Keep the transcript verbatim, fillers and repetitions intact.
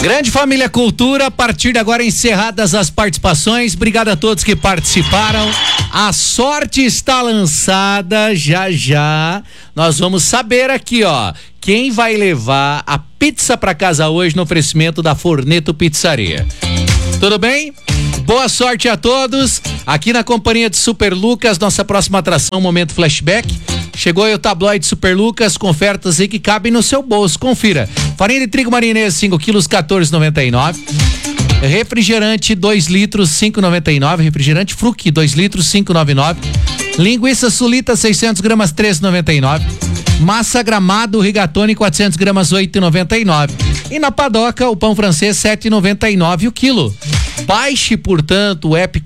Grande Família Cultura, a partir de agora encerradas as participações, obrigado a todos que participaram, a sorte está lançada, já já nós vamos saber aqui, ó, quem vai levar a pizza pra casa hoje no oferecimento da Forneto Pizzaria. Tudo bem? Boa sorte a todos, aqui na companhia de Super Lucas, nossa próxima atração, Momento Flashback. Chegou aí o tabloide Super Lucas com ofertas aí que cabem no seu bolso, confira. Farinha de trigo marinesa cinco quilos, quatorze e noventa e nove. Refrigerante dois litros, cinco e noventa e nove. Refrigerante Fruc dois litros, cinco e noventa e nove. Linguiça Sulita seiscentos gramas, treze e noventa e nove. Massa Gramado Rigatoni quatrocentos gramas, oito e noventa e nove. E na Padoca o pão francês sete e noventa e nove o quilo. Baixe, portanto, o app